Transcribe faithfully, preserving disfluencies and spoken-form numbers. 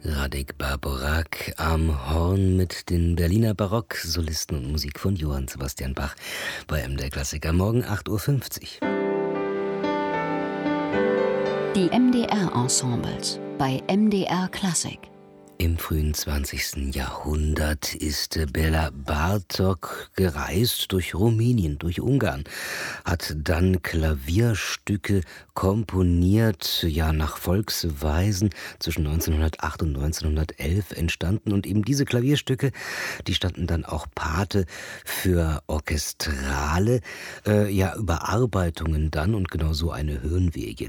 Radek Bárborak am Horn mit den Berliner Barocksolisten und Musik von Johann Sebastian Bach bei M D R Klassiker. Morgen acht Uhr fünfzig. Die M D R-Ensembles bei M D R Klassik. Im frühen zwanzigsten Jahrhundert ist Béla Bartók gereist durch Rumänien, durch Ungarn, hat dann Klavierstücke komponiert, ja nach Volksweisen, zwischen neunzehnhundertacht und neunzehnhundertelf entstanden. Und eben diese Klavierstücke, die standen dann auch Pate für orchestrale äh, ja, Überarbeitungen dann. Und genau so eine hören wir jetzt.